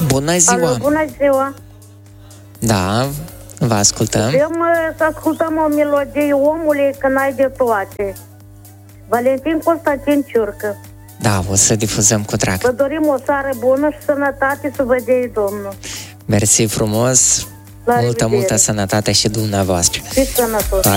Bună ziua! Alo, bună ziua! Da, vă ascultăm. Vrem să ascultăm o melodie, Omule, că n-ai de toate. Valentin Constantin Ciurcă. Da, o să difuzăm cu drag. Vă dorim o seară bună și sănătate, să vă dea Domnul. Mersi frumos, multă sănătate și dumneavoastră. Fiți sănătoși.